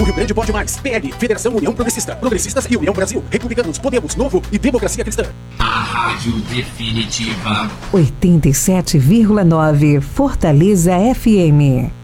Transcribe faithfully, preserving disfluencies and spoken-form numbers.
Rio Grande pode mais. P L, Federação União Progressista. Progressistas e União Brasil. Republicanos, Podemos, Novo e Democracia Cristã. A Rádio Definitiva. oitenta e sete vírgula nove Fortaleza F M.